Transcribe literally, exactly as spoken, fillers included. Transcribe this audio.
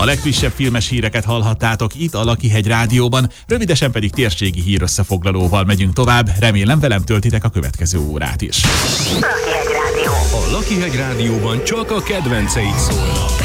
A legfrissebb filmes híreket hallhattátok itt a Lakihegy Rádióban, rövidesen pedig térségi hírösszefoglalóval megyünk tovább, remélem velem töltitek a következő órát is. Lakihegy Rádió. A Lakihegy Rádióban csak a kedvenceid szólnak.